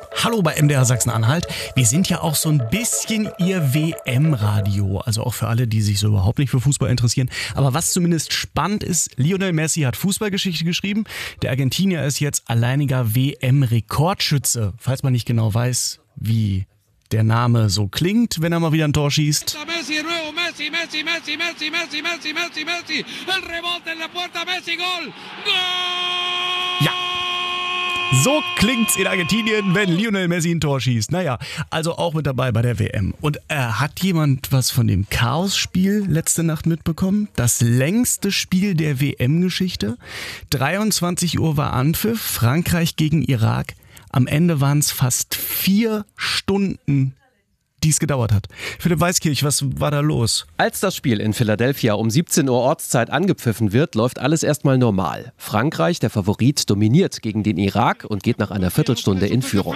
Hallo bei MDR Sachsen-Anhalt. Wir sind ja auch so ein bisschen Ihr WM-Radio. Also auch für alle, die sich so überhaupt nicht für Fußball interessieren. Aber was zumindest spannend ist, Lionel Messi hat Fußballgeschichte geschrieben. Der Argentinier ist jetzt alleiniger WM-Rekordschütze. Falls man nicht genau weiß, wie der Name so klingt, wenn er mal wieder ein Tor schießt. Messi, Messi, Messi, Messi, Messi, Messi, Messi, Messi, Messi, el rebote en la puerta, Messi, Gol! Gol! Ja. So klingt's in Argentinien, wenn Lionel Messi ein Tor schießt. Naja, also auch mit dabei bei der WM. Und hat jemand was von dem Chaos-Spiel letzte Nacht mitbekommen? Das längste Spiel der WM-Geschichte. 23 Uhr war Anpfiff, Frankreich gegen Irak. Am Ende waren es fast 4 Stunden, die es gedauert hat. Philipp Weiskirch, was war da los? Als das Spiel in Philadelphia um 17 Uhr Ortszeit angepfiffen wird, läuft alles erstmal normal. Frankreich, der Favorit, dominiert gegen den Irak und geht nach einer Viertelstunde in Führung.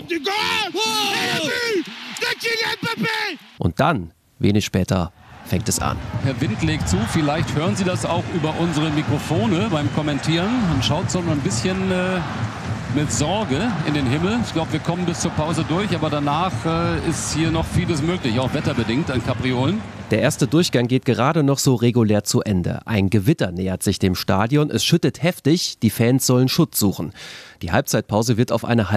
Und dann, wenig später, fängt es an. Herr Wind legt zu, vielleicht hören Sie das auch über unsere Mikrofone beim Kommentieren. Man schaut so ein bisschen mit Sorge in den Himmel. Ich glaube, wir kommen bis zur Pause durch, aber danach ist hier noch vieles möglich, auch wetterbedingt an Kapriolen. Der erste Durchgang geht gerade noch so regulär zu Ende. Ein Gewitter nähert sich dem Stadion, es schüttet heftig, die Fans sollen Schutz suchen. Die Halbzeitpause wird auf eine